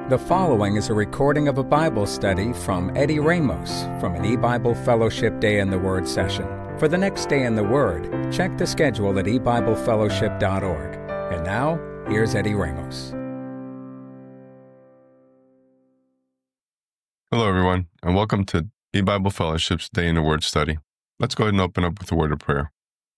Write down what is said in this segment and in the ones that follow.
The following is a recording of a Bible study from Eddie Ramos from an eBible Fellowship Day in the Word session. For the next Day in the Word, check the schedule at ebiblefellowship.org. And now, here's Eddie Ramos. Hello, everyone, and welcome to eBible Fellowship's Day in the Word study. Let's go ahead and open up with a word of prayer.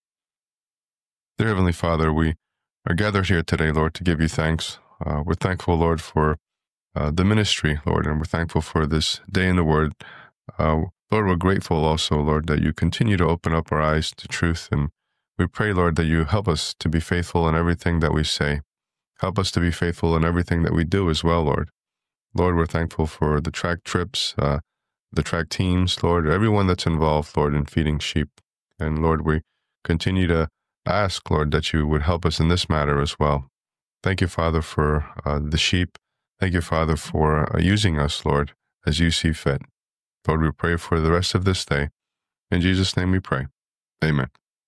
Dear Heavenly Father, we are gathered here today, Lord, to give you thanks. We're thankful, Lord, for the ministry, Lord, and we're thankful for this day in the Word. Lord, we're grateful also, Lord, that you continue to open up our eyes to truth, and we pray, Lord, that you help us to be faithful in everything that we say. Help us to be faithful in everything that we do as well, Lord. Lord, we're thankful for the track trips, the track teams, Lord, everyone that's involved, Lord, in feeding sheep. And Lord, we continue to ask, Lord, that you would help us in this matter as well. Thank you, Father, for the sheep. Thank you, Father, for using us, Lord, as you see fit. Lord, we pray for the rest of this day. In Jesus' name we pray. Amen.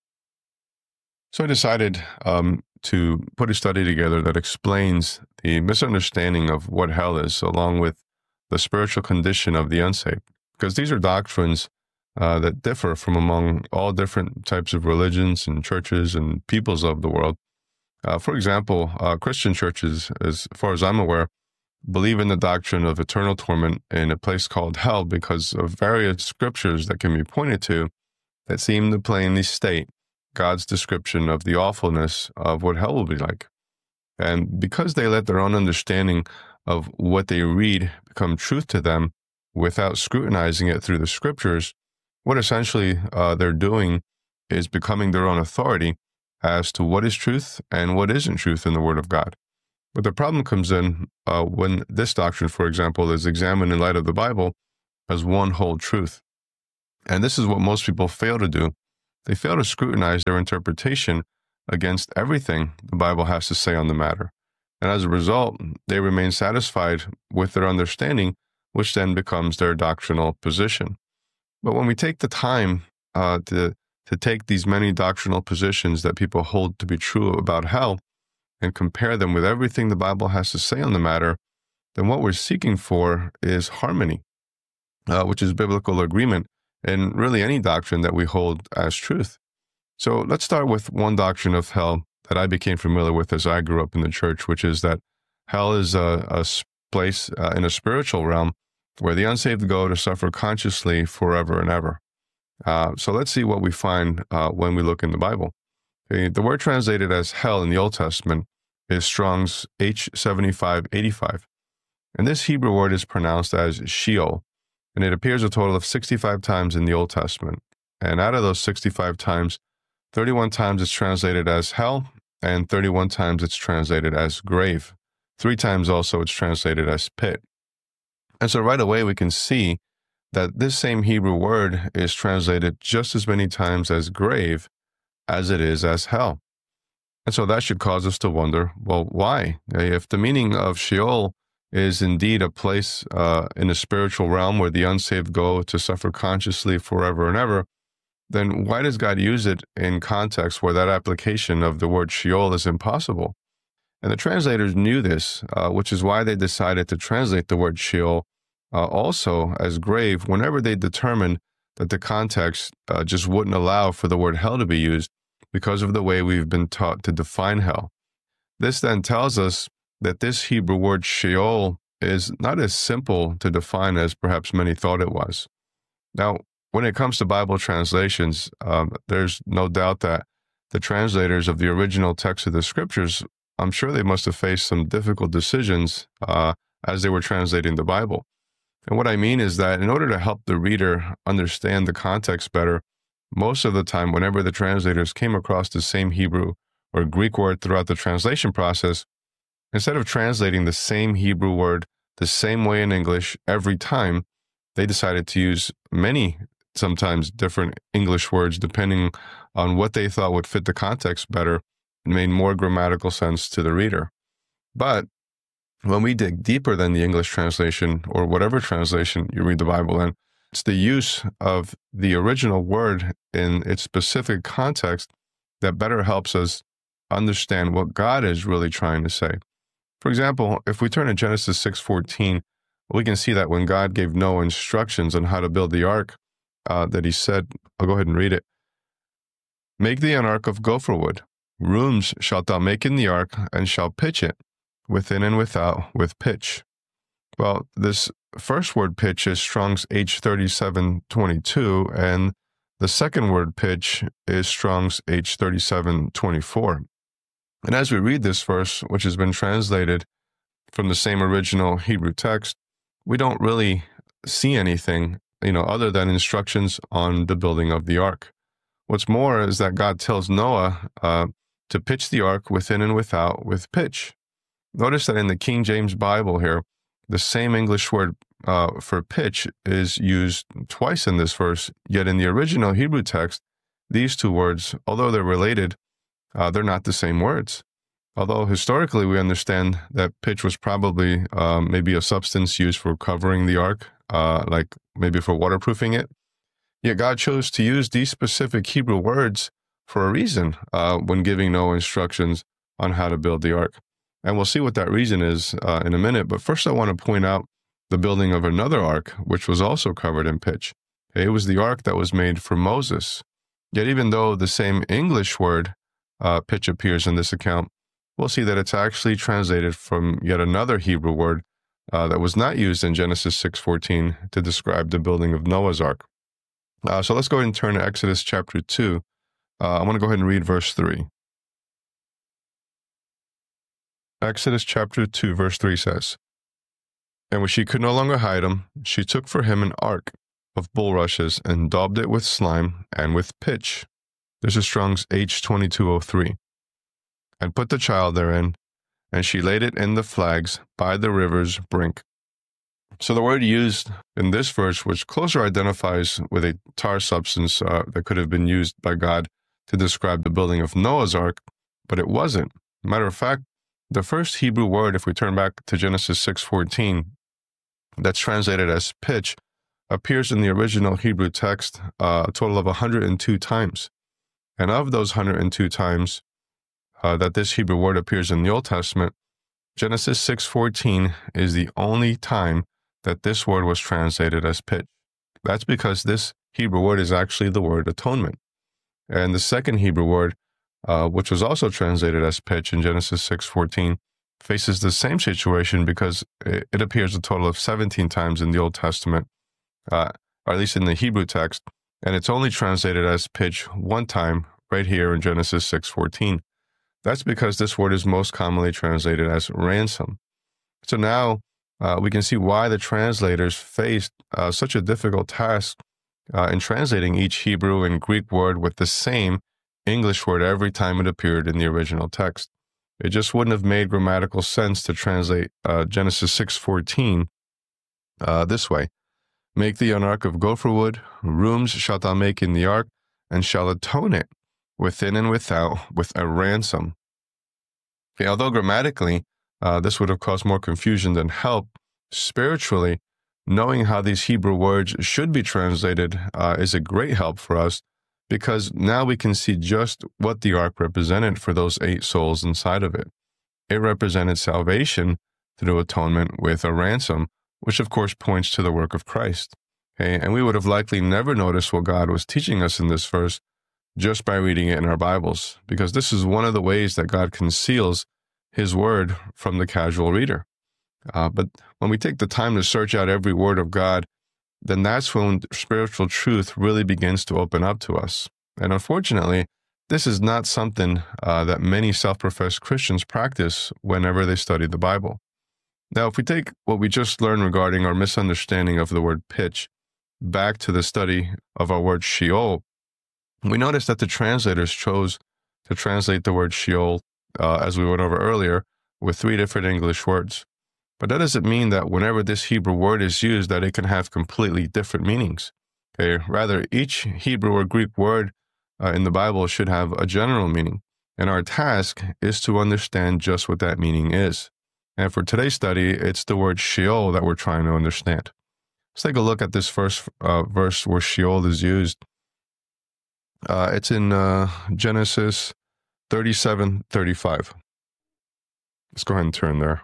So I decided to put a study together that explains the misunderstanding of what hell is, along with the spiritual condition of the unsaved, because these are doctrines that differ from among all different types of religions and churches and peoples of the world. For example, Christian churches, as far as I'm aware, believe in the doctrine of eternal torment in a place called hell because of various scriptures that can be pointed to that seem to plainly state God's description of the awfulness of what hell will be like. And because they let their own understanding of what they read become truth to them without scrutinizing it through the scriptures, what essentially they're doing is becoming their own authority as to what is truth and what isn't truth in the Word of God. But the problem comes in when this doctrine, for example, is examined in light of the Bible as one whole truth. And this is what most people fail to do. They fail to scrutinize their interpretation against everything the Bible has to say on the matter. And as a result, they remain satisfied with their understanding, which then becomes their doctrinal position. But when we take the time to take these many doctrinal positions that people hold to be true about hell and compare them with everything the Bible has to say on the matter, then what we're seeking for is harmony, which is biblical agreement in really any doctrine that we hold as truth. So let's start with one doctrine of hell that I became familiar with as I grew up in the church, which is that hell is a place in a spiritual realm where the unsaved go to suffer consciously forever and ever. So let's see what we find when we look in the Bible. Okay, the word translated as hell in the Old Testament is Strong's H7585. And this Hebrew word is pronounced as Sheol, and it appears a total of 65 times in the Old Testament. And out of those 65 times, 31 times it's translated as hell, and 31 times it's translated as grave. 3 times also it's translated as pit. And so right away we can see that this same Hebrew word is translated just as many times as grave as it is as hell. And so that should cause us to wonder, well, why? If the meaning of Sheol is indeed a place in a spiritual realm where the unsaved go to suffer consciously forever and ever, then why does God use it in context where that application of the word Sheol is impossible? And the translators knew this, which is why they decided to translate the word Sheol also as grave whenever they determined that the context just wouldn't allow for the word hell to be used because of the way we've been taught to define hell. This then tells us that this Hebrew word Sheol is not as simple to define as perhaps many thought it was. Now, when it comes to Bible translations, there's no doubt that the translators of the original text of the scriptures, I'm sure they must have faced some difficult decisions as they were translating the Bible. And what I mean is that in order to help the reader understand the context better, most of the time, whenever the translators came across the same Hebrew or Greek word throughout the translation process, instead of translating the same Hebrew word the same way in English every time, they decided to use many, sometimes different English words depending on what they thought would fit the context better and made more grammatical sense to the reader. But when we dig deeper than the English translation or whatever translation you read the Bible in, it's the use of the original word in its specific context that better helps us understand what God is really trying to say. For example, if we turn to Genesis 6:14, we can see that when God gave Noah instructions on how to build the ark, that he said, I'll go ahead and read it. Make thee an ark of gopher wood. Rooms shalt thou make in the ark, and shalt pitch it, within and without, with pitch. Well, this first word pitch is Strong's H3722, and the second word pitch is Strong's H3724. And as we read this verse, which has been translated from the same original Hebrew text, we don't really see anything, other than instructions on the building of the ark. What's more is that God tells Noah to pitch the ark within and without with pitch. Notice that in the King James Bible here, the same English word for pitch is used twice in this verse, yet in the original Hebrew text, these two words, although they're related, they're not the same words. Although historically we understand that pitch was probably maybe a substance used for covering the ark, like maybe for waterproofing it, yet God chose to use these specific Hebrew words for a reason when giving Noah instructions on how to build the ark. And we'll see what that reason is in a minute. But first I want to point out the building of another ark, which was also covered in pitch. It was the ark that was made for Moses. Yet even though the same English word pitch appears in this account, we'll see that it's actually translated from yet another Hebrew word that was not used in Genesis 6:14 to describe the building of Noah's ark. So let's go ahead and turn to Exodus chapter 2. I want to go ahead and read verse 3. Exodus chapter 2, verse 3 says, And when she could no longer hide him, she took for him an ark of bulrushes and daubed it with slime and with pitch. This is Strong's H2203. And put the child therein, and she laid it in the flags by the river's brink. So the word used in this verse, which closer identifies with a tar substance that could have been used by God to describe the building of Noah's ark, but it wasn't. Matter of fact, the first Hebrew word, if we turn back to Genesis 6:14, that's translated as pitch, appears in the original Hebrew text a total of 102 times. And of those 102 times that this Hebrew word appears in the Old Testament, Genesis 6:14 is the only time that this word was translated as pitch. That's because this Hebrew word is actually the word atonement. And the second Hebrew word, which was also translated as pitch in Genesis 6:14, faces the same situation because it appears a total of 17 times in the Old Testament, or at least in the Hebrew text, and it's only translated as pitch one time right here in Genesis 6:14. That's because this word is most commonly translated as ransom. So now we can see why the translators faced such a difficult task in translating each Hebrew and Greek word with the same English word every time it appeared in the original text. It just wouldn't have made grammatical sense to translate Genesis 6:14 this way. Make thee an ark of gopher wood, rooms shalt thou make in the ark, and shall atone it within and without with a ransom. Okay, although grammatically this would have caused more confusion than help, spiritually, knowing how these Hebrew words should be translated is a great help for us, because now we can see just what the ark represented for those 8 souls inside of it. It represented salvation through atonement with a ransom, which of course points to the work of Christ. Okay? And we would have likely never noticed what God was teaching us in this verse just by reading it in our Bibles, because this is one of the ways that God conceals his word from the casual reader. But when we take the time to search out every word of God, then that's when spiritual truth really begins to open up to us. And unfortunately, this is not something that many self-professed Christians practice whenever they study the Bible. Now, if we take what we just learned regarding our misunderstanding of the word pitch back to the study of our word Sheol, we notice that the translators chose to translate the word Sheol, as we went over earlier, with 3 different English words. But that doesn't mean that whenever this Hebrew word is used, that it can have completely different meanings. Okay? Rather, each Hebrew or Greek word in the Bible should have a general meaning, and our task is to understand just what that meaning is. And for today's study, it's the word Sheol that we're trying to understand. Let's take a look at this first verse where Sheol is used. It's in Genesis 37:35. Let's go ahead and turn there.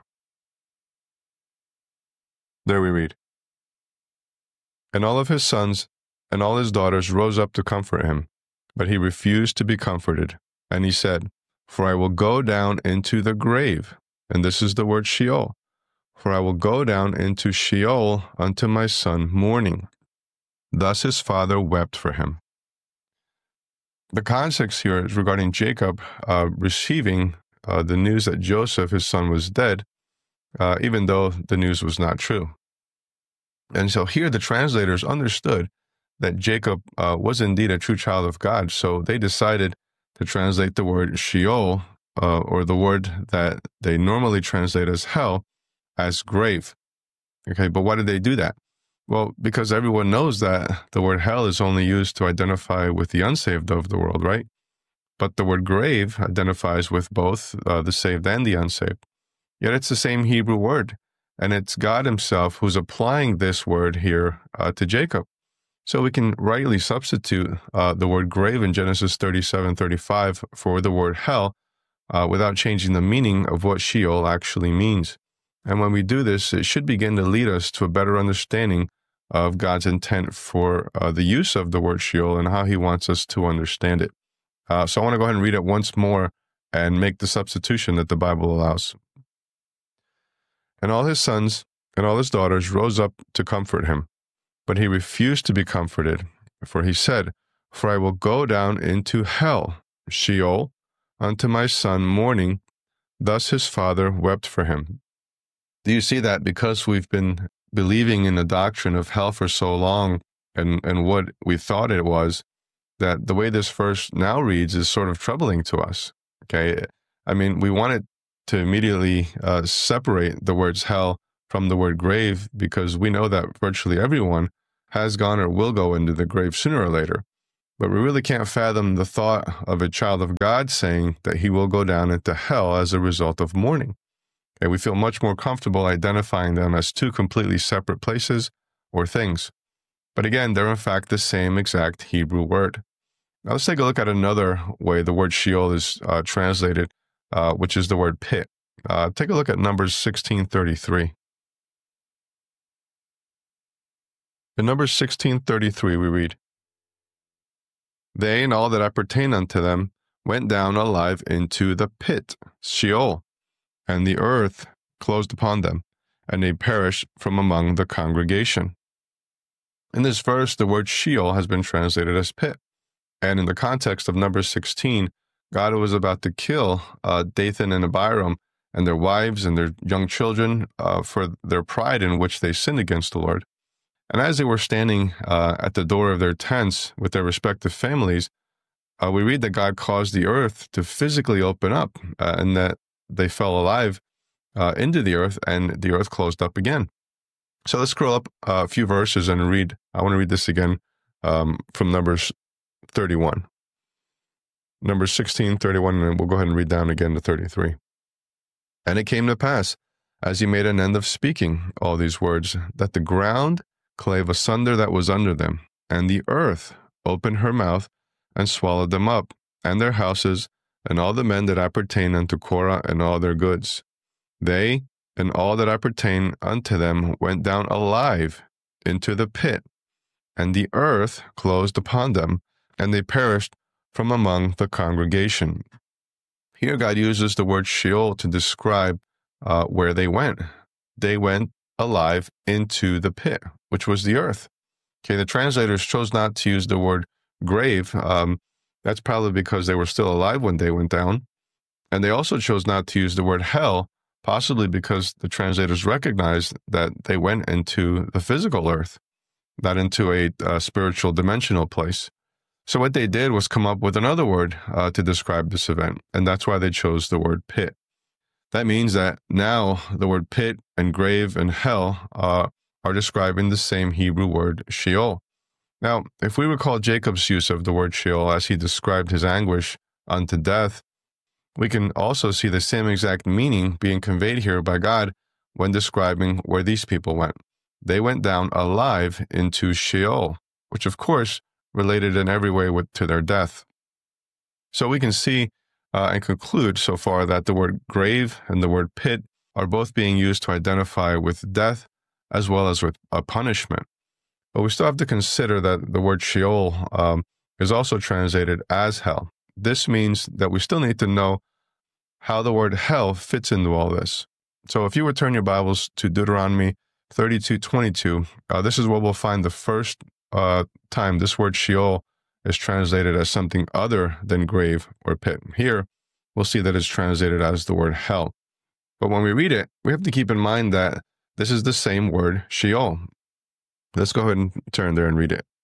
There we read, "And all of his sons and all his daughters rose up to comfort him, but he refused to be comforted. And he said, For I will go down into the grave." And this is the word Sheol. "For I will go down into Sheol unto my son mourning." Thus his father wept for him. The context here is regarding Jacob receiving the news that Joseph, his son, was dead, even though the news was not true. And so here the translators understood that Jacob was indeed a true child of God, so they decided to translate the word Sheol, or the word that they normally translate as hell, as grave. Okay, but why did they do that? Well, because everyone knows that the word hell is only used to identify with the unsaved of the world, right? But the word grave identifies with both the saved and the unsaved. Yet it's the same Hebrew word, and it's God himself who's applying this word here to Jacob. So we can rightly substitute the word grave in Genesis 37:35 for the word hell without changing the meaning of what Sheol actually means. And when we do this, it should begin to lead us to a better understanding of God's intent for the use of the word Sheol and how he wants us to understand it. So I want to go ahead and read it once more and make the substitution that the Bible allows. "And all his sons and all his daughters rose up to comfort him, but he refused to be comforted, for he said, For I will go down into hell, Sheol, unto my son mourning. Thus his father wept for him." Do you see that because we've been believing in the doctrine of hell for so long and what we thought it was, that the way this verse now reads is sort of troubling to us? Okay, I mean, we wanted to immediately separate the words hell from the word grave because we know that virtually everyone has gone or will go into the grave sooner or later. But we really can't fathom the thought of a child of God saying that he will go down into hell as a result of mourning. Okay, we feel much more comfortable identifying them as two completely separate places or things. But again, they're in fact the same exact Hebrew word. Now let's take a look at another way the word Sheol is translated, which is the word pit. Take a look at Numbers 16:33. In Numbers 16:33 we read, "They and all that appertain unto them went down alive into the pit, Sheol, and the earth closed upon them, and they perished from among the congregation." In this verse, the word Sheol has been translated as pit. And in the context of Numbers 16, God was about to kill Dathan and Abiram and their wives and their young children for their pride in which they sinned against the Lord. And as they were standing at the door of their tents with their respective families, we read that God caused the earth to physically open up and that they fell alive into the earth and the earth closed up again. So let's scroll up a few verses and read. I want to read this again from Numbers 31. Numbers 16:31, and we'll go ahead and read down again to 33. "And it came to pass, as he made an end of speaking all these words, that the ground clave asunder that was under them, and the earth opened her mouth and swallowed them up, and their houses, and all the men that appertain unto Korah and all their goods. They and all that appertain unto them went down alive into the pit, and the earth closed upon them, and they perished from among the congregation." Here God uses the word Sheol to describe where they went. They went alive into the pit, which was the earth. Okay, the translators chose not to use the word grave. That's probably because they were still alive when they went down. And they also chose not to use the word hell, possibly because the translators recognized that they went into the physical earth, not into a spiritual dimensional place. So what they did was come up with another word to describe this event, and that's why they chose the word pit. That means that now the word pit and grave and hell are describing the same Hebrew word Sheol. Now, if we recall Jacob's use of the word Sheol as he described his anguish unto death, we can also see the same exact meaning being conveyed here by God when describing where these people went. They went down alive into Sheol, which of course related in every way to their death. So we can see and conclude so far that the word grave and the word pit are both being used to identify with death as well as with a punishment. But we still have to consider that the word Sheol is also translated as hell. This means that we still need to know how the word hell fits into all this. So if you would turn your Bibles to Deuteronomy 32:22, this is where we'll find the first time this word Sheol is translated as something other than grave or pit. Here, we'll see that it's translated as the word hell. But when we read it, we have to keep in mind that this is the same word, Sheol. Let's go ahead and turn there and read it.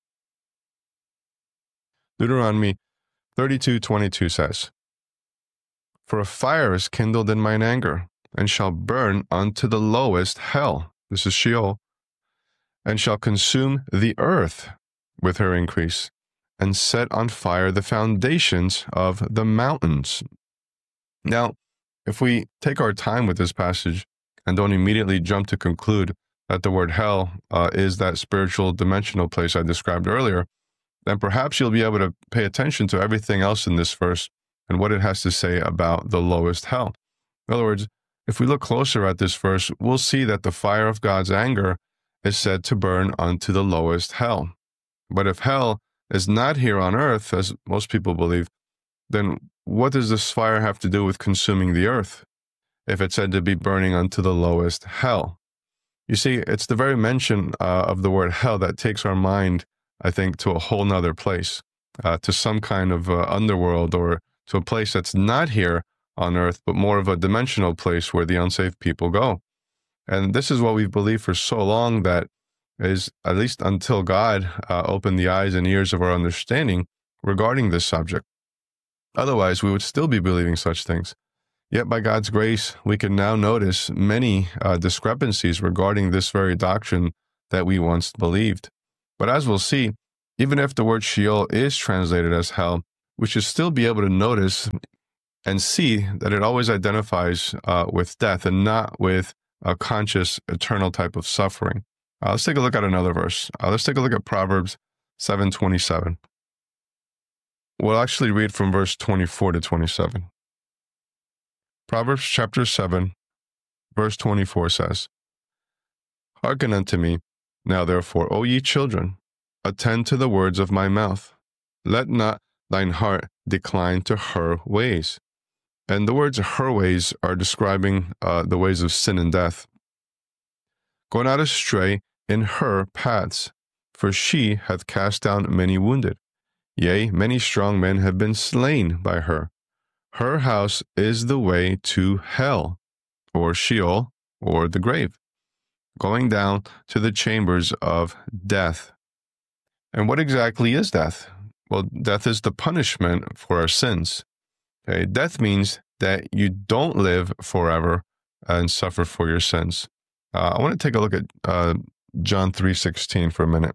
Deuteronomy 32:22 says, "For a fire is kindled in mine anger, and shall burn unto the lowest hell," this is Sheol, "and shall consume the earth with her increase, and set on fire the foundations of the mountains." Now, if we take our time with this passage and don't immediately jump to conclude that the word hell is that spiritual dimensional place I described earlier, then perhaps you'll be able to pay attention to everything else in this verse and what it has to say about the lowest hell. In other words, if we look closer at this verse, we'll see that the fire of God's anger is said to burn unto the lowest hell. But if hell is not here on earth, as most people believe, then what does this fire have to do with consuming the earth, if it's said to be burning unto the lowest hell? You see, it's the very mention of the word hell that takes our mind, I think, to a whole nother place, to some kind of underworld, or to a place that's not here on earth, but more of a dimensional place where the unsaved people go. And this is what we've believed for so long, that is, at least until God opened the eyes and ears of our understanding regarding this subject. Otherwise, we would still be believing such things. Yet by God's grace, we can now notice many discrepancies regarding this very doctrine that we once believed. But as we'll see, even if the word Sheol is translated as hell, we should still be able to notice and see that it always identifies with death and not with a conscious, eternal type of suffering. Let's take a look at another verse. Let's take a look at Proverbs 7:27. We'll actually read from verse 24 to 27. Proverbs chapter 7, verse 24 says, "Hearken unto me, now therefore, O ye children, attend to the words of my mouth. Let not thine heart decline to her ways." And the words "her ways" are describing the ways of sin and death. "Go not astray in her paths, for she hath cast down many wounded. Yea, many strong men have been slain by her. Her house is the way to hell," or Sheol, or the grave, going down to the chambers of death. And what exactly is death? Well, death is the punishment for our sins. Okay? Death means that you don't live forever and suffer for your sins. I want to take a look at John 3:16 for a minute.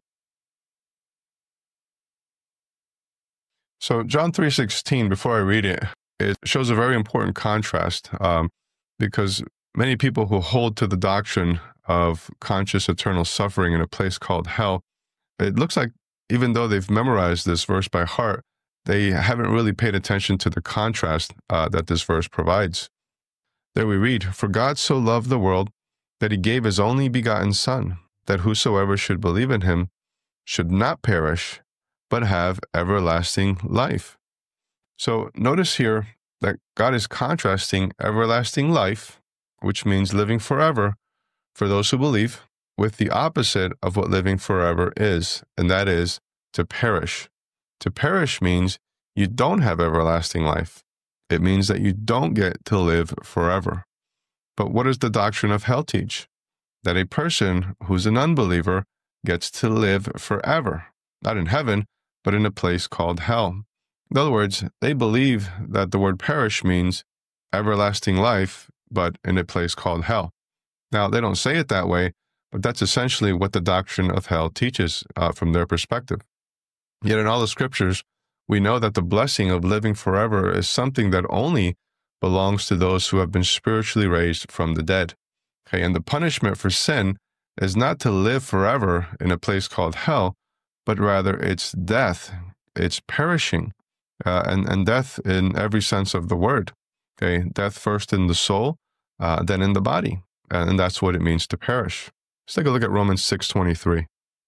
So John 3:16, before I read it, it shows a very important contrast because many people who hold to the doctrine of conscious eternal suffering in a place called hell, it looks like even though they've memorized this verse by heart, they haven't really paid attention to the contrast that this verse provides. There we read, "For God so loved the world that he gave his only begotten Son, that whosoever should believe in him should not perish, but have everlasting life." So notice here that God is contrasting everlasting life, which means living forever for those who believe, with the opposite of what living forever is, and that is to perish. To perish means you don't have everlasting life. It means that you don't get to live forever. But what does the doctrine of hell teach? That a person who's an unbeliever gets to live forever, not in heaven, but in a place called hell. In other words, they believe that the word perish means everlasting life, but in a place called hell. Now, they don't say it that way, but that's essentially what the doctrine of hell teaches from their perspective. Yet in all the scriptures, we know that the blessing of living forever is something that only belongs to those who have been spiritually raised from the dead. Okay, and the punishment for sin is not to live forever in a place called hell, but rather it's death, it's perishing. and death in every sense of the word. Okay, death first in the soul, then in the body, and that's what it means to perish. Let's take a look at Romans 6:23.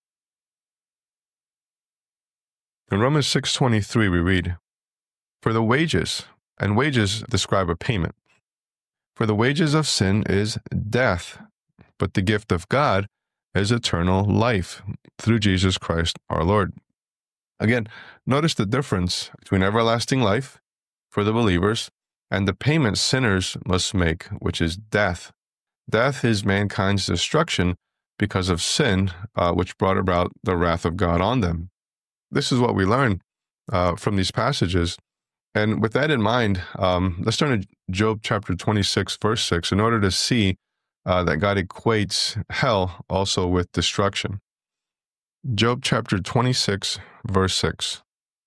In Romans 6:23, we read, "For the wages," and wages describe a payment, "for the wages of sin is death, but the gift of God is eternal life through Jesus Christ our Lord." Again, notice the difference between everlasting life for the believers and the payment sinners must make, which is death. Death is mankind's destruction because of sin, which brought about the wrath of God on them. This is what we learn from these passages. And with that in mind, let's turn to Job chapter 26, verse 6, in order to see that God equates hell also with destruction. Job chapter 26, verse 6.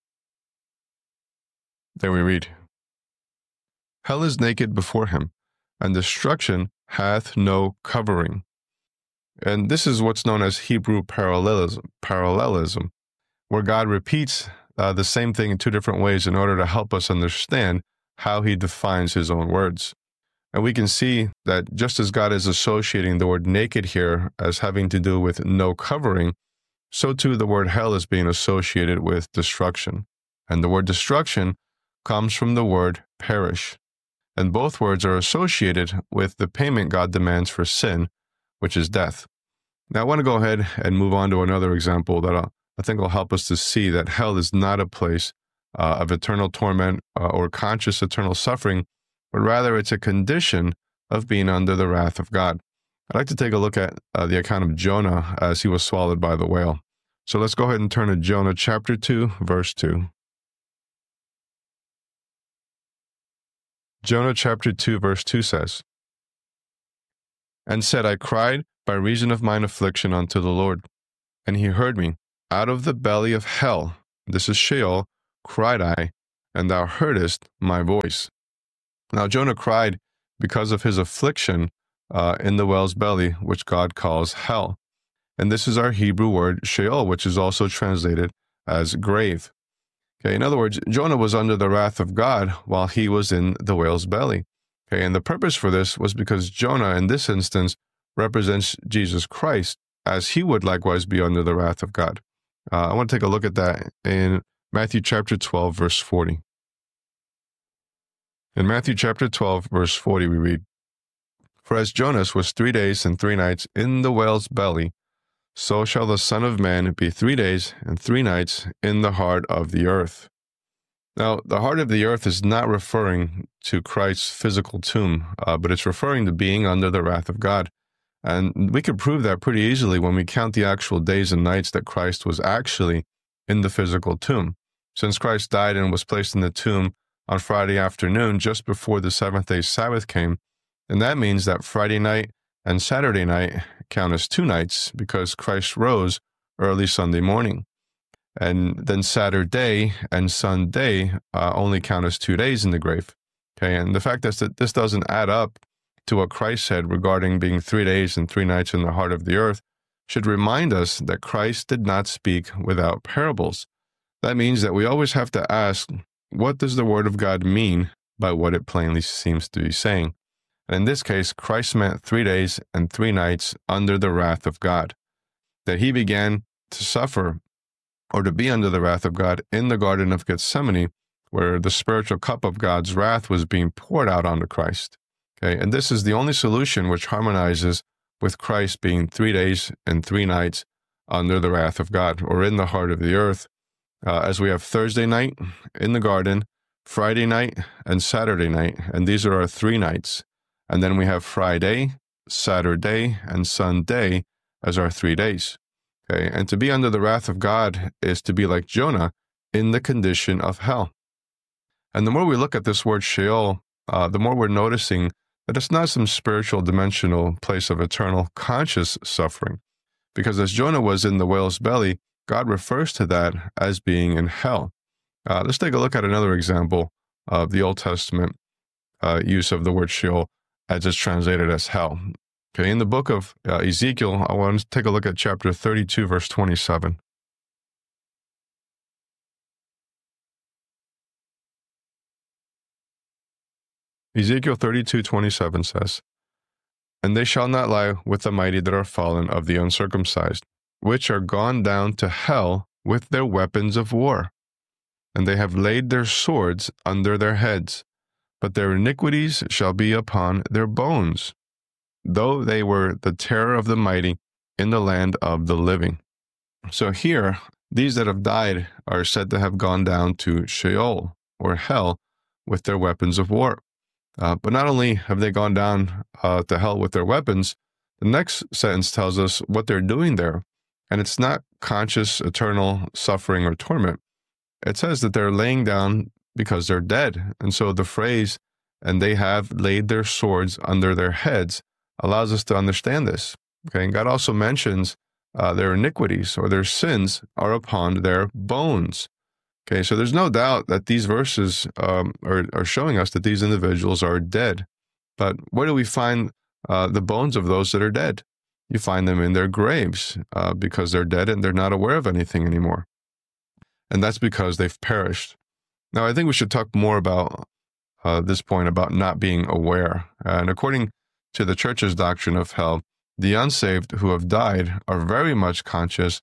There we read, "Hell is naked before him, and destruction hath no covering." And this is what's known as Hebrew parallelism, where God repeats the same thing in two different ways in order to help us understand how he defines his own words. And we can see that just as God is associating the word naked here as having to do with no covering, so too the word hell is being associated with destruction. And the word destruction comes from the word perish. And both words are associated with the payment God demands for sin, which is death. Now I want to go ahead and move on to another example that I think will help us to see that hell is not a place of eternal torment or conscious eternal suffering, but rather it's a condition of being under the wrath of God. I'd like to take a look at the account of Jonah as he was swallowed by the whale. So let's go ahead and turn to Jonah chapter 2, verse 2. Jonah chapter 2, verse 2 says, "And said, I cried by reason of mine affliction unto the Lord, and he heard me. Out of the belly of hell," this is Sheol, "cried I, and thou heardest my voice." Now Jonah cried because of his affliction in the whale's belly, which God calls hell. And this is our Hebrew word Sheol, which is also translated as grave. Okay, in other words, Jonah was under the wrath of God while he was in the whale's belly. Okay, and the purpose for this was because Jonah, in this instance, represents Jesus Christ, as he would likewise be under the wrath of God. I want to take a look at that in Matthew chapter 12, verse 40. In Matthew chapter 12, verse 40, we read, "For as Jonas was 3 days and 3 nights in the whale's belly, so shall the Son of Man be 3 days and 3 nights in the heart of the earth." Now, the heart of the earth is not referring to Christ's physical tomb, but it's referring to being under the wrath of God. And we could prove that pretty easily when we count the actual days and nights that Christ was actually in the physical tomb. Since Christ died and was placed in the tomb on Friday afternoon, just before the seventh-day Sabbath came, and that means that Friday night and Saturday night count as 2 nights because Christ rose early Sunday morning. And then Saturday and Sunday only count as 2 days in the grave. Okay, and the fact is that this doesn't add up to what Christ said regarding being 3 days and 3 nights in the heart of the earth should remind us that Christ did not speak without parables. That means that we always have to ask, what does the Word of God mean by what it plainly seems to be saying? And in this case, Christ meant 3 days and 3 nights under the wrath of God, that he began to suffer or to be under the wrath of God in the Garden of Gethsemane, where the spiritual cup of God's wrath was being poured out onto Christ. Okay, and this is the only solution which harmonizes with Christ being 3 days and 3 nights under the wrath of God, or in the heart of the earth, as we have Thursday night in the garden, Friday night, and Saturday night, and these are our 3 nights. And then we have Friday, Saturday, and Sunday as our 3 days. Okay, and to be under the wrath of God is to be like Jonah in the condition of hell. And the more we look at this word Sheol, the more we're noticing that it's not some spiritual dimensional place of eternal conscious suffering. Because as Jonah was in the whale's belly, God refers to that as being in hell. Let's take a look at another example of the Old Testament use of the word Sheol as it's translated as hell. Okay, in the book of Ezekiel, I want to take a look at chapter 32, verse 27. Ezekiel 32:27 says, "And they shall not lie with the mighty that are fallen of the uncircumcised, which are gone down to hell with their weapons of war. And they have laid their swords under their heads, but their iniquities shall be upon their bones, though they were the terror of the mighty in the land of the living." So here, these that have died are said to have gone down to Sheol, or hell, with their weapons of war. But not only have they gone down to hell with their weapons, the next sentence tells us what they're doing there. And it's not conscious, eternal suffering or torment. It says that they're laying down because they're dead. And so the phrase, "and they have laid their swords under their heads," allows us to understand this. Okay, and God also mentions their iniquities or their sins are upon their bones. Okay, so there's no doubt that these verses are showing us that these individuals are dead. But where do we find the bones of those that are dead? You find them in their graves because they're dead and they're not aware of anything anymore. And that's because they've perished. Now, I think we should talk more about this point about not being aware. And according to the church's doctrine of hell, the unsaved who have died are very much conscious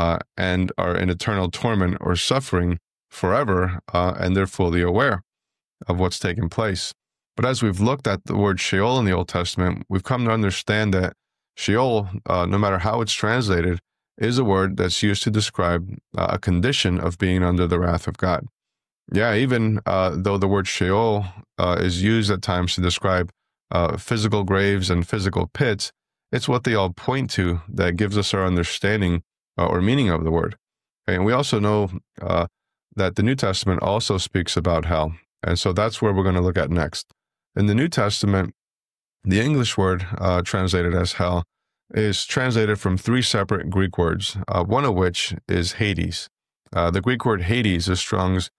and are in eternal torment or suffering forever, and they're fully aware of what's taking place. But as we've looked at the word Sheol in the Old Testament, we've come to understand that Sheol, no matter how it's translated, is a word that's used to describe a condition of being under the wrath of God. Yeah, even though the word Sheol is used at times to describe physical graves and physical pits, it's what they all point to that gives us our understanding or meaning of the word. And we also know that the New Testament also speaks about hell. And so that's where we're going to look at next. In the New Testament, the English word translated as hell is translated from three separate Greek words, one of which is Hades. The Greek word Hades is Strong's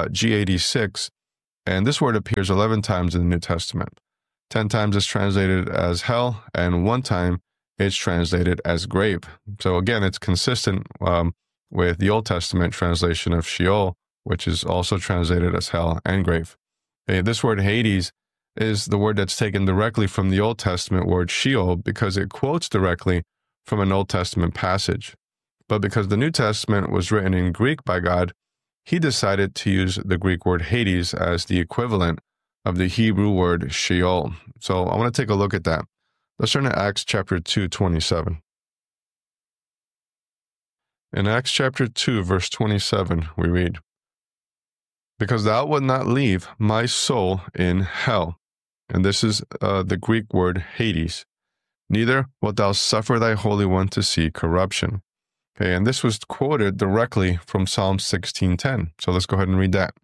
G86, and this word appears 11 times in the New Testament. 10 times it's translated as hell, and 1 time it's translated as grave. So again, it's consistent with the Old Testament translation of Sheol, which is also translated as hell and grave. Okay, this word Hades is the word that's taken directly from the Old Testament word Sheol because it quotes directly from an Old Testament passage. But because the New Testament was written in Greek by God, he decided to use the Greek word Hades as the equivalent of the Hebrew word Sheol. So I want to take a look at that. Let's turn to Acts chapter 2:27. In Acts chapter 2, verse 27, we read, "Because thou wilt not leave my soul in hell." And this is the Greek word Hades. "Neither wilt thou suffer thy Holy One to see corruption." Okay, and this was quoted directly from Psalm 16:10. So let's go ahead and read that.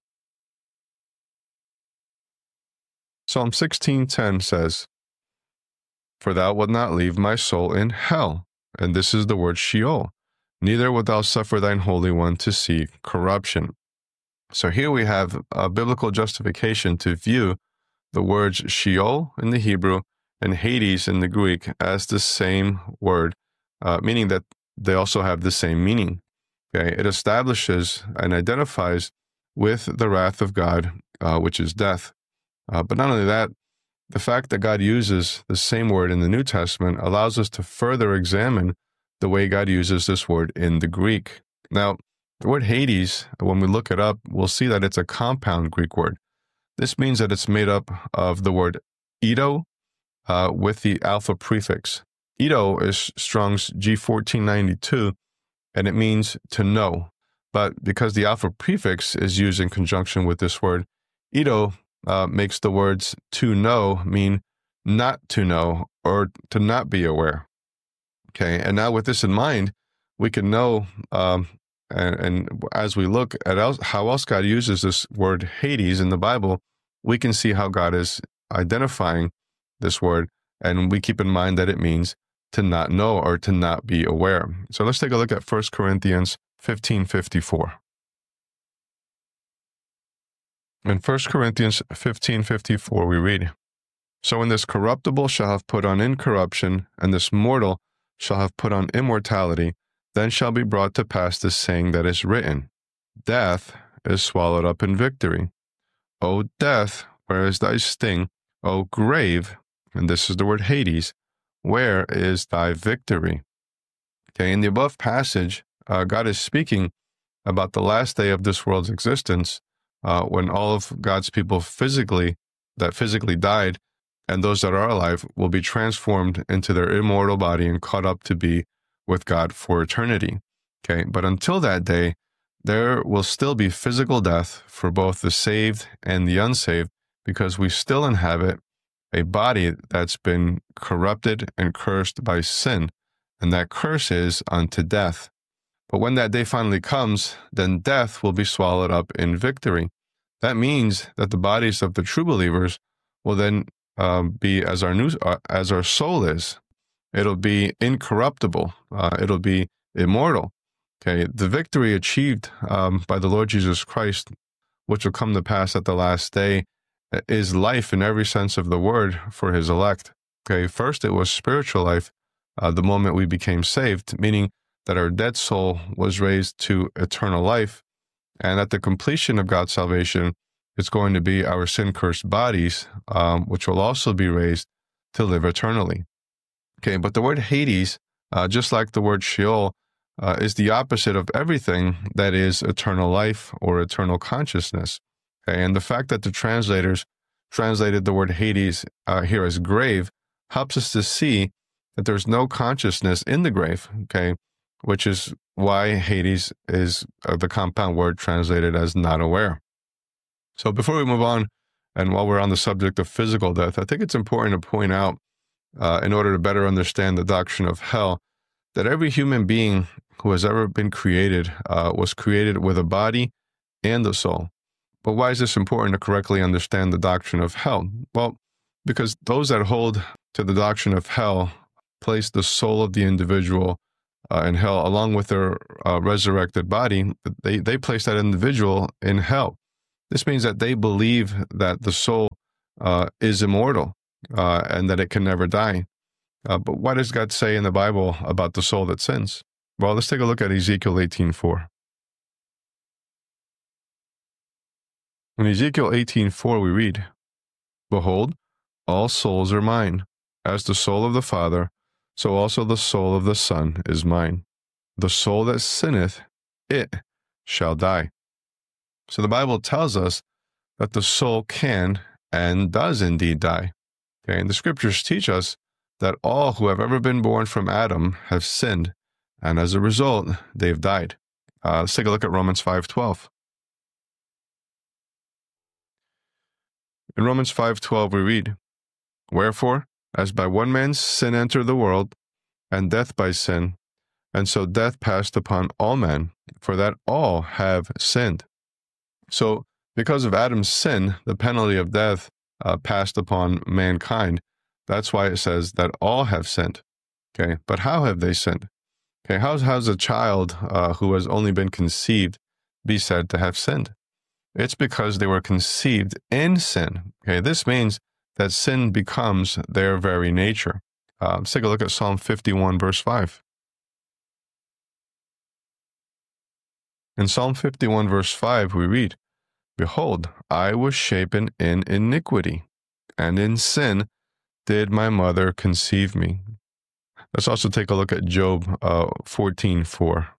Psalm 16:10 says, "For thou wilt not leave my soul in hell." And this is the word Sheol. "Neither wilt thou suffer thine Holy One to see corruption." So here we have a biblical justification to view the words Sheol in the Hebrew and Hades in the Greek as the same word, meaning that they also have the same meaning. Okay? It establishes and identifies with the wrath of God, which is death. But not only that, the fact that God uses the same word in the New Testament allows us to further examine the way God uses this word in the Greek. Now, the word Hades, when we look it up, we'll see that it's a compound Greek word. This means that it's made up of the word Edo with the alpha prefix. Edo is Strong's G1492, and it means to know. But because the alpha prefix is used in conjunction with this word, Edo makes the words to know mean not to know or to not be aware. Okay, and now with this in mind, we can know, and as we look at how else God uses this word Hades in the Bible, we can see how God is identifying this word, and we keep in mind that it means to not know or to not be aware. So let's take a look at 1 Corinthians 15:54. In 1 Corinthians 15:54, we read, "So when this corruptible shall have put on incorruption, and this mortal shall have put on immortality, then shall be brought to pass this saying that is written, Death is swallowed up in victory. O death, where is thy sting? O grave, and this is the word Hades, where is thy victory? Okay, in the above passage, God is speaking about the last day of this world's existence, when all of God's people physically died, and those that are alive will be transformed into their immortal body and caught up to be with God for eternity. Okay, but until that day, there will still be physical death for both the saved and the unsaved, because we still inhabit a body that's been corrupted and cursed by sin, and that curse is unto death. But when that day finally comes, then death will be swallowed up in victory. That means that the bodies of the true believers will then be as our soul is. It'll be incorruptible. It'll be immortal. Okay, the victory achieved by the Lord Jesus Christ, which will come to pass at the last day, is life in every sense of the word for his elect. Okay, first it was spiritual life, the moment we became saved, meaning that our dead soul was raised to eternal life, and at the completion of God's salvation, it's going to be our sin-cursed bodies, which will also be raised to live eternally. Okay, but the word Hades, just like the word Sheol, is the opposite of everything that is eternal life or eternal consciousness. Okay, and the fact that the translators translated the word Hades here as grave helps us to see that there's no consciousness in the grave, okay, which is why Hades is the compound word translated as not aware. So before we move on, and while we're on the subject of physical death, I think it's important to point out, in order to better understand the doctrine of hell, that every human being who has ever been created was created with a body and a soul. But why is this important to correctly understand the doctrine of hell? Well, because those that hold to the doctrine of hell place the soul of the individual in hell, along with their resurrected body. They place that individual in hell. This means that they believe that the soul is immortal and that it can never die. But what does God say in the Bible about the soul that sins? Well, let's take a look at Ezekiel 18:4. In Ezekiel 18:4, we read, "Behold, all souls are mine. As the soul of the Father, so also the soul of the Son is mine. The soul that sinneth, it shall die." So the Bible tells us that the soul can and does indeed die. Okay, and the scriptures teach us that all who have ever been born from Adam have sinned, and as a result, they've died. Let's take a look at Romans 5:12. In Romans 5:12, we read, "Wherefore, as by one man's sin entered the world, and death by sin, and so death passed upon all men, for that all have sinned." So, because of Adam's sin, the penalty of death passed upon mankind. That's why it says that all have sinned. Okay, but how have they sinned? Okay, how's a child who has only been conceived be said to have sinned? It's because they were conceived in sin. Okay, this means that sin becomes their very nature. Let's take a look at Psalm 51, verse 5. In Psalm 51, verse 5, we read, "Behold, I was shapen in iniquity, and in sin did my mother conceive me." Let's also take a look at Job 14:4.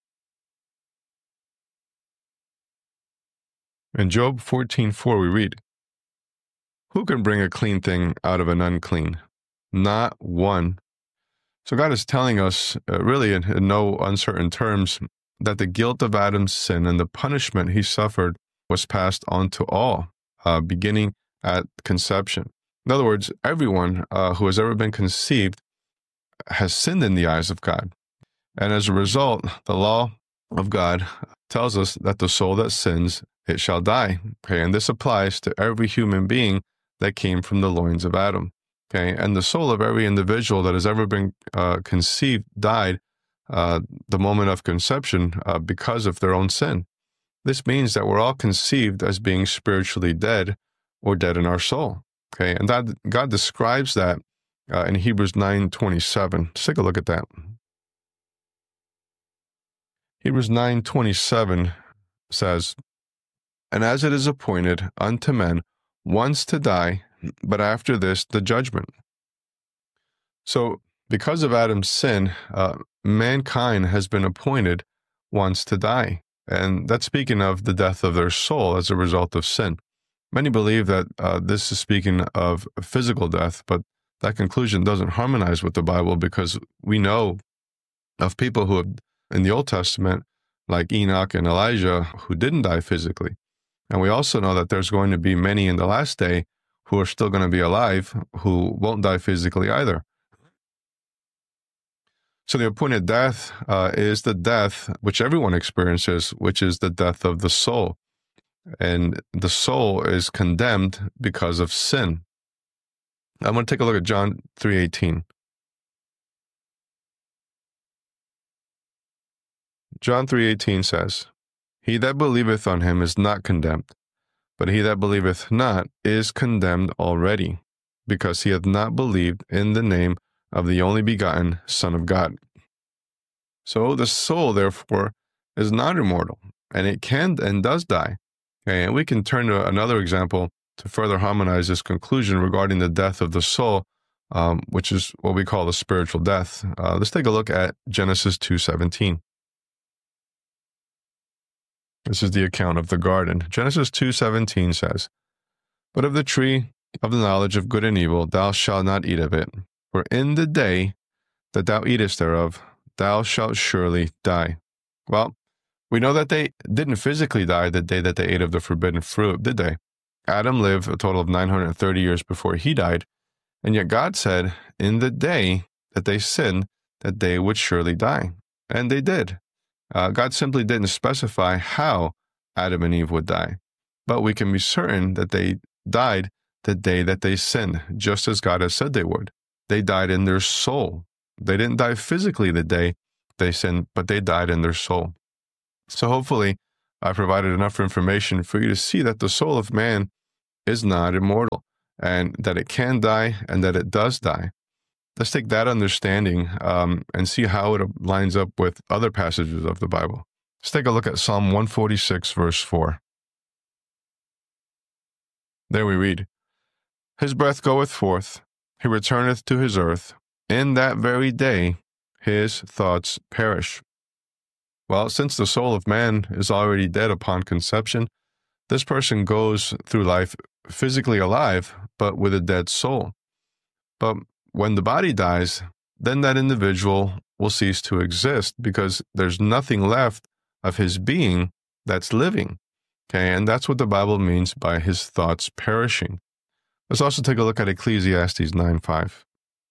In Job 14:4, we read, "Who can bring a clean thing out of an unclean? Not one." So God is telling us, really in no uncertain terms, that the guilt of Adam's sin and the punishment he suffered was passed on to all, beginning at conception. In other words, everyone who has ever been conceived has sinned in the eyes of God. And as a result, the law of God tells us that the soul that sins, it shall die. Okay, and this applies to every human being that came from the loins of Adam. Okay, and the soul of every individual that has ever been conceived died the moment of conception because of their own sin. This means that we're all conceived as being spiritually dead or dead in our soul. Okay, and that God describes that in Hebrews 9:27. Let's take a look at that. Hebrews 9:27 says, "And as it is appointed unto men once to die, but after this, the judgment. So, because of Adam's sin, mankind has been appointed once to die. And that's speaking of the death of their soul as a result of sin. Many believe that this is speaking of physical death, but that conclusion doesn't harmonize with the Bible, because we know of people who have, in the Old Testament, like Enoch and Elijah, who didn't die physically. And we also know that there's going to be many in the last day who are still going to be alive, who won't die physically either. So the appointed death is the death which everyone experiences, which is the death of the soul. And the soul is condemned because of sin. I'm going to take a look at John 3:18. John 3:18 says, "He that believeth on him is not condemned, but he that believeth not is condemned already, because he hath not believed in the name of the only begotten Son of God." So the soul, therefore, is not immortal, and it can and does die. Okay, and we can turn to another example to further harmonize this conclusion regarding the death of the soul, which is what we call the spiritual death. Let's take a look at Genesis 2:17. This is the account of the garden. Genesis 2:17 says, "But of the tree of the knowledge of good and evil thou shalt not eat of it, for in the day that thou eatest thereof, thou shalt surely die." Well, we know that they didn't physically die the day that they ate of the forbidden fruit, did they? Adam lived a total of 930 years before he died, and yet God said in the day that they sinned that they would surely die. And they did. God simply didn't specify how Adam and Eve would die, but we can be certain that they died the day that they sinned, just as God has said they would. They died in their soul. They didn't die physically the day they sinned, but they died in their soul. So hopefully I provided enough information for you to see that the soul of man is not immortal, and that it can die, and that it does die. Let's take that understanding and see how it lines up with other passages of the Bible. Let's take a look at Psalm 146, verse 4. There we read, "His breath goeth forth, he returneth to his earth. In that very day his thoughts perish." Well, since the soul of man is already dead upon conception, this person goes through life physically alive, but with a dead soul. But when the body dies, then that individual will cease to exist, because there's nothing left of his being that's living. Okay, and that's what the Bible means by his thoughts perishing. Let's also take a look at Ecclesiastes 9:5.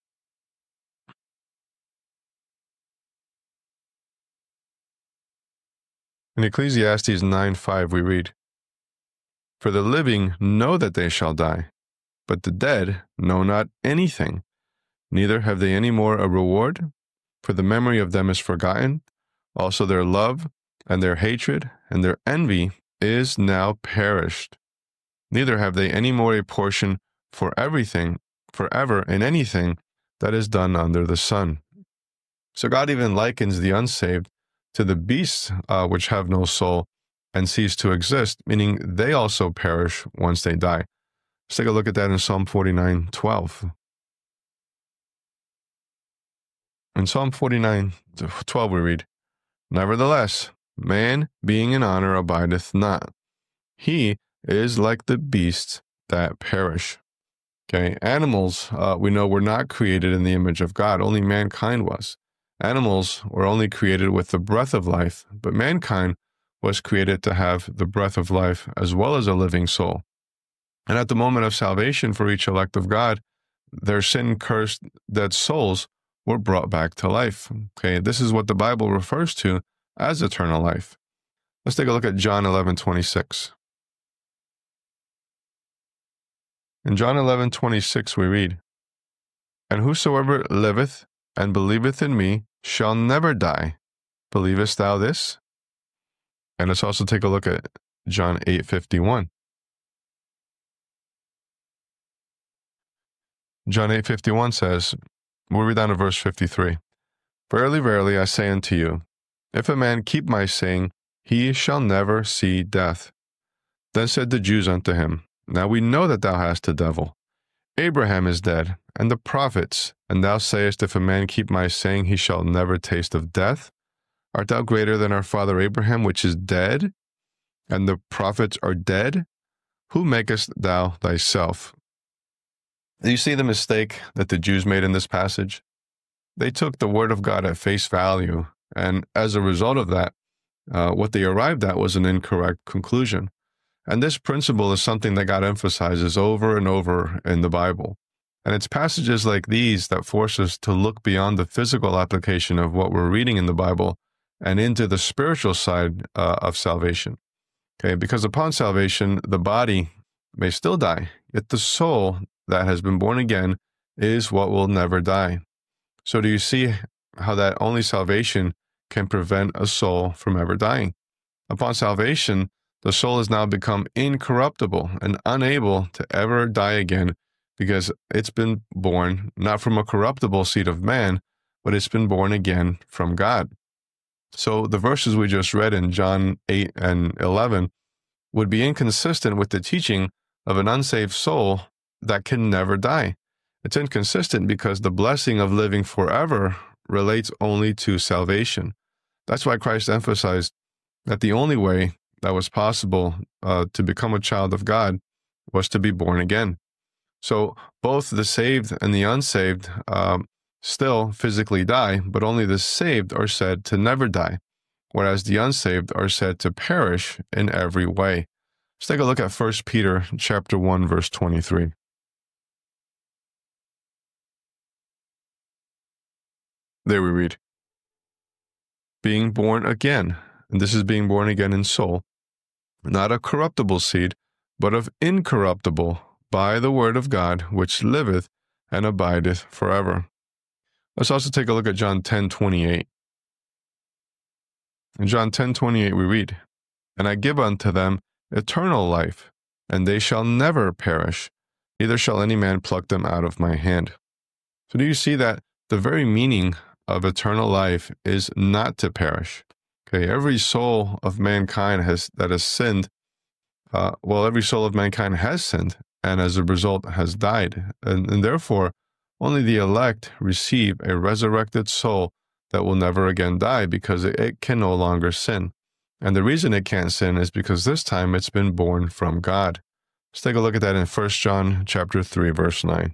In Ecclesiastes 9:5 we read, "For the living know that they shall die, but the dead know not anything, neither have they any more a reward, for the memory of them is forgotten. Also their love and their hatred and their envy is now perished. Neither have they any more a portion for everything, forever in anything that is done under the sun." So God even likens the unsaved to the beasts which have no soul and cease to exist, meaning they also perish once they die. Let's take a look at that in Psalm 49:12. In Psalm 49:12 we read, "Nevertheless, man being in honor abideth not. He is like the beasts that perish." Okay, animals, we know, were not created in the image of God. Only mankind was. Animals were only created with the breath of life, but mankind was created to have the breath of life as well as a living soul. And at the moment of salvation for each elect of God, their sin-cursed dead souls were brought back to life. Okay, this is what the Bible refers to as eternal life. Let's take a look at John 11:26. In John 11:26 we read, "And whosoever liveth and believeth in me shall never die. Believest thou this?" And let's also take a look at John 8:51. John 8:51 says, we'll read down to verse 53. "Verily, verily, I say unto you, if a man keep my saying, he shall never see death. Then said the Jews unto him, Now we know that thou hast a devil. Abraham is dead, and the prophets, and thou sayest, if a man keep my saying, he shall never taste of death. Art thou greater than our father Abraham, which is dead, and the prophets are dead? Who makest thou thyself? Do you see the mistake that the Jews made in this passage? They took the word of God at face value, and as a result of that, what they arrived at was an incorrect conclusion. And this principle is something that God emphasizes over and over in the Bible. And it's passages like these that force us to look beyond the physical application of what we're reading in the Bible and into the spiritual side of salvation. Okay, because upon salvation, the body may still die, yet the soul that has been born again is what will never die. So do you see how that only salvation can prevent a soul from ever dying? Upon salvation, the soul has now become incorruptible and unable to ever die again because it's been born not from a corruptible seed of man, but it's been born again from God. So the verses we just read in John 8 and 11 would be inconsistent with the teaching of an unsaved soul that can never die. It's inconsistent because the blessing of living forever relates only to salvation. That's why Christ emphasized that the only way that was possible to become a child of God was to be born again. So both the saved and the unsaved still physically die, but only the saved are said to never die, whereas the unsaved are said to perish in every way. Let's take a look at 1 Peter chapter 1, verse 23. There we read, being born again, and this is being born again in soul, not a corruptible seed, but of incorruptible, by the word of God, which liveth and abideth forever. Let's also take a look at John 10:28. In John 10:28 we read, and I give unto them eternal life, and they shall never perish, neither shall any man pluck them out of my hand. So do you see that the very meaning of eternal life is not to perish? Okay, every soul of mankind that has sinned, every soul of mankind has sinned, and as a result has died. And therefore, only the elect receive a resurrected soul that will never again die because it can no longer sin. And the reason it can't sin is because this time it's been born from God. Let's take a look at that in 1 John chapter 3, verse 9.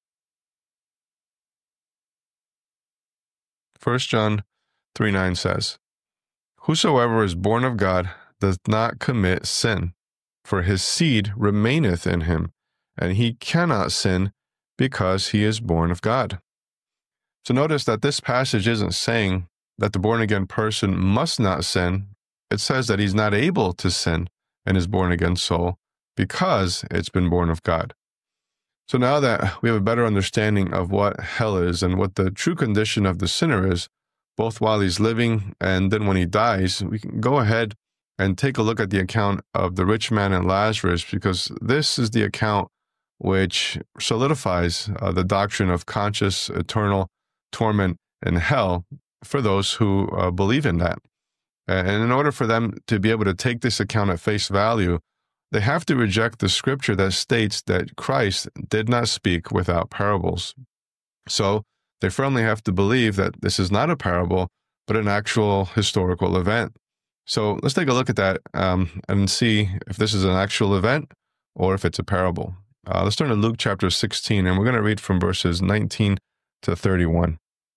1 John 3:9 says, whosoever is born of God does not commit sin, for his seed remaineth in him, and he cannot sin because he is born of God. So notice that this passage isn't saying that the born-again person must not sin. It says that he's not able to sin in his born-again soul because it's been born of God. So now that we have a better understanding of what hell is and what the true condition of the sinner is, both while he's living and then when he dies, we can go ahead and take a look at the account of the rich man and Lazarus, because this is the account which solidifies the doctrine of conscious eternal torment in hell for those who believe in that. And in order for them to be able to take this account at face value, they have to reject the scripture that states that Christ did not speak without parables. So they firmly have to believe that this is not a parable, but an actual historical event. So let's take a look at that and see if this is an actual event or if it's a parable. Let's turn to Luke chapter 16, and we're going to read from verses 19 to 31.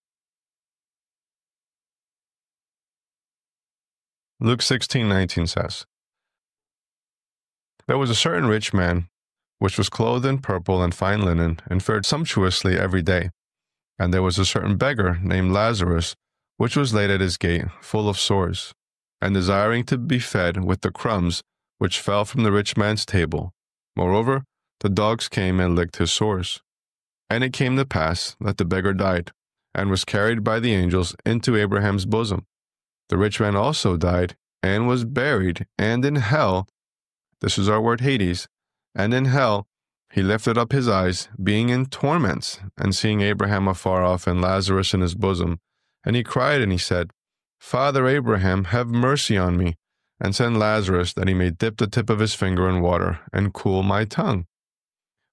Luke 16:19 says, there was a certain rich man, which was clothed in purple and fine linen, and fared sumptuously every day. And there was a certain beggar named Lazarus, which was laid at his gate, full of sores, and desiring to be fed with the crumbs which fell from the rich man's table. Moreover, the dogs came and licked his sores. And it came to pass that the beggar died, and was carried by the angels into Abraham's bosom. The rich man also died, and was buried, and in hell, this is our word Hades, and in hell he lifted up his eyes, being in torments, and seeing Abraham afar off and Lazarus in his bosom. And he cried, and he said, Father Abraham, have mercy on me, and send Lazarus, that he may dip the tip of his finger in water, and cool my tongue.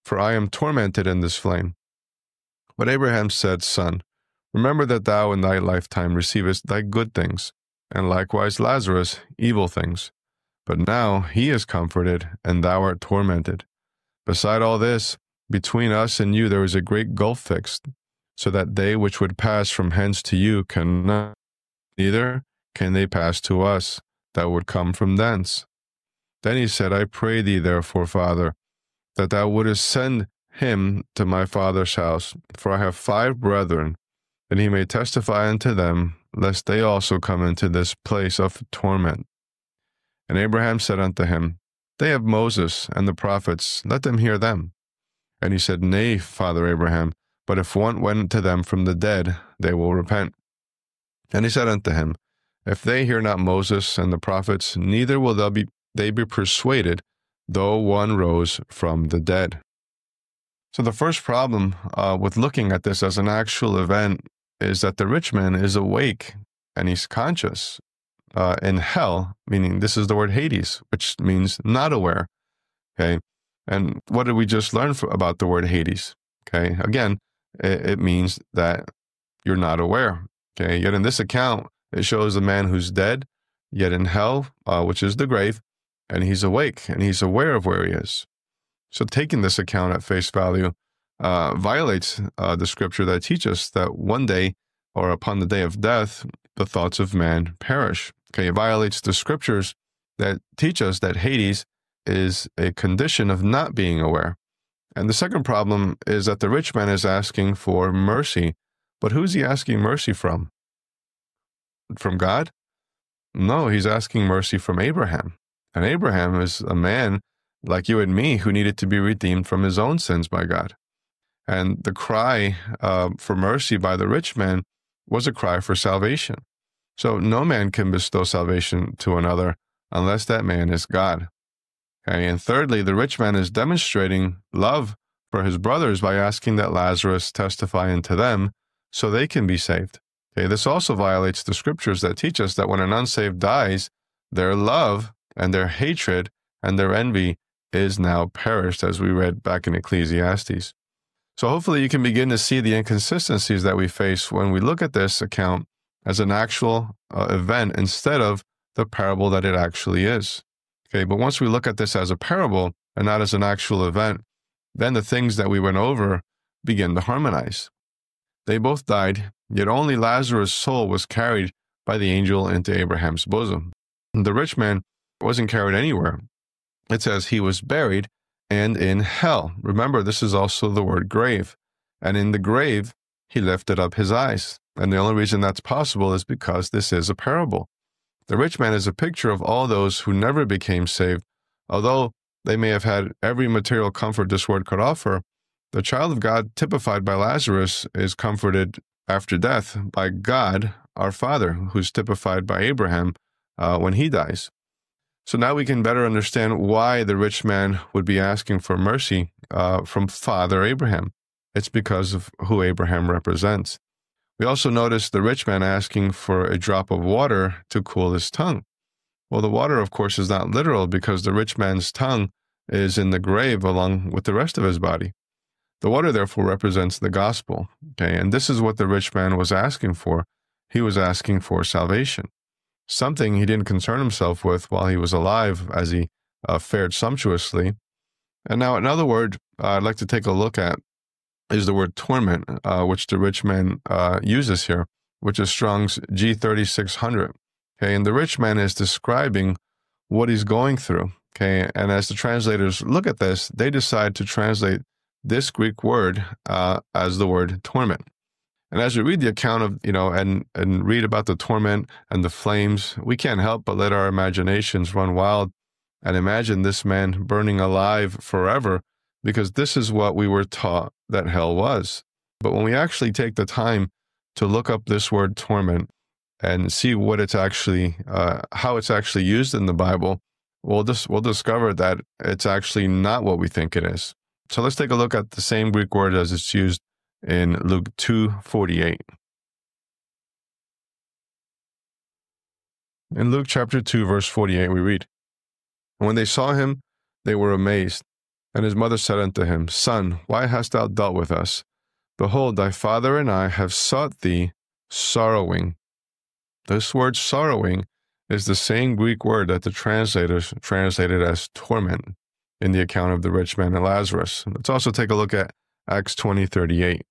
for I am tormented in this flame." But Abraham said, "Son, remember that thou in thy lifetime receivest thy good things, and likewise Lazarus evil things. But now he is comforted, and thou art tormented. Beside all this, between us and you there is a great gulf fixed, so that they which would pass from hence to you cannot, neither can they pass to us that would come from thence." Then he said, "I pray thee therefore, Father, that thou wouldest send him to my father's house, for I have 5 brethren, and he may testify unto them, lest they also come into this place of torment." And Abraham said unto him, "They have Moses and the prophets, let them hear them." And he said, "Nay, Father Abraham, but if one went to them from the dead, they will repent." And he said unto him, "If they hear not Moses and the prophets, neither will they be persuaded, though one rose from the dead." So the first problem with looking at this as an actual event is that the rich man is awake and he's conscious in hell, meaning this is the word Hades, which means not aware. Okay, and what did we just learn about the word Hades? Okay, again, it means that you're not aware. Okay, yet in this account, it shows a man who's dead, yet in hell, which is the grave, and he's awake and he's aware of where he is. So taking this account at face value violates the scripture that teaches that one day, or upon the day of death, the thoughts of man perish. Okay, it violates the scriptures that teach us that Hades is a condition of not being aware. And the second problem is that the rich man is asking for mercy. But who's he asking mercy from? From God? No, he's asking mercy from Abraham. And Abraham is a man like you and me who needed to be redeemed from his own sins by God. And the cry for mercy by the rich man was a cry for salvation. So no man can bestow salvation to another unless that man is God. Okay? And thirdly, the rich man is demonstrating love for his brothers by asking that Lazarus testify unto them so they can be saved. Okay? This also violates the scriptures that teach us that when an unsaved dies, their love and their hatred and their envy is now perished, as we read back in Ecclesiastes. So hopefully you can begin to see the inconsistencies that we face when we look at this account as an actual event instead of the parable that it actually is. Okay, but once we look at this as a parable and not as an actual event, then the things that we went over begin to harmonize. They both died, yet only Lazarus' soul was carried by the angel into Abraham's bosom. The rich man wasn't carried anywhere. It says he was buried and in hell. Remember, this is also the word grave. And in the grave, he lifted up his eyes. And the only reason that's possible is because this is a parable. The rich man is a picture of all those who never became saved. Although they may have had every material comfort this world could offer, the child of God, typified by Lazarus, is comforted after death by God, our Father, who's typified by Abraham when he dies. So now we can better understand why the rich man would be asking for mercy from Father Abraham. It's because of who Abraham represents. We also notice the rich man asking for a drop of water to cool his tongue. Well, the water, of course, is not literal because the rich man's tongue is in the grave along with the rest of his body. The water, therefore, represents the gospel. Okay, and this is what the rich man was asking for. He was asking for salvation, something he didn't concern himself with while he was alive as he fared sumptuously. And now another word I'd like to take a look at is the word torment, which the rich man uses here, which is Strong's G3600. Okay, and the rich man is describing what he's going through. Okay, and as the translators look at this, they decide to translate this Greek word as the word torment. And as we read the account of, and read about the torment and the flames, we can't help but let our imaginations run wild and imagine this man burning alive forever, because this is what we were taught that hell was. But when we actually take the time to look up this word torment and see what it's actually, how it's actually used in the Bible, we'll discover that it's actually not what we think it is. So let's take a look at the same Greek word as it's used in Luke 2:48. In Luke chapter 2, verse 48, we read, "And when they saw him, they were amazed, And his mother said unto him, Son, why hast thou dealt with us? Behold, thy father and I have sought thee sorrowing. This word sorrowing is the same Greek word that the translators translated as torment in the account of the rich man and Lazarus. Let's also take a look at Acts 20:38.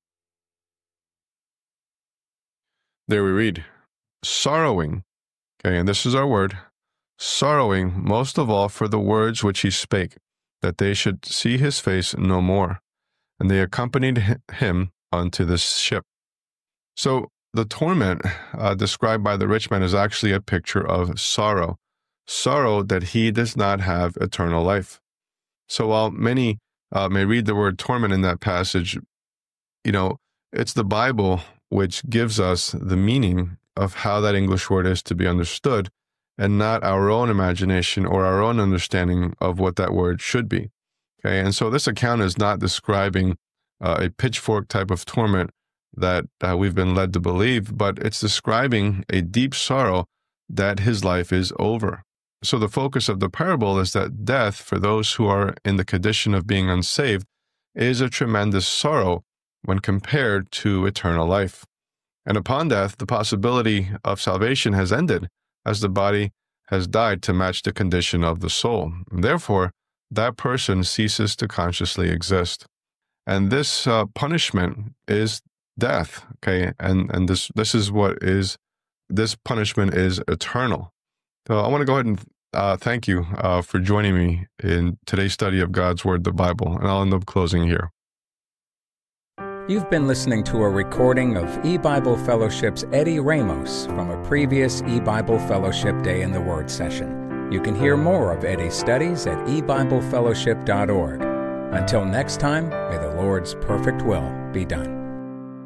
There we read, sorrowing, okay, and this is our word, sorrowing most of all for the words which he spake, that they should see his face no more. And they accompanied him unto this ship. So the torment described by the rich man is actually a picture of sorrow that he does not have eternal life. So while many may read the word torment in that passage, it's the Bible which gives us the meaning of how that English word is to be understood, and not our own imagination or our own understanding of what that word should be. Okay, and so this account is not describing a pitchfork type of torment that we've been led to believe, but it's describing a deep sorrow that his life is over. So the focus of the parable is that death, for those who are in the condition of being unsaved, is a tremendous sorrow when compared to eternal life. And upon death, the possibility of salvation has ended, as the body has died to match the condition of the soul. And therefore, that person ceases to consciously exist. And this punishment is death, okay? And this is what is, this punishment is eternal. So I want to go ahead and thank you for joining me in today's study of God's Word, the Bible, and I'll end up closing here. You've been listening to a recording of eBible Fellowship's Eddie Ramos from a previous eBible Fellowship Day in the Word session. You can hear more of Eddie's studies at ebiblefellowship.org. Until next time, may the Lord's perfect will be done.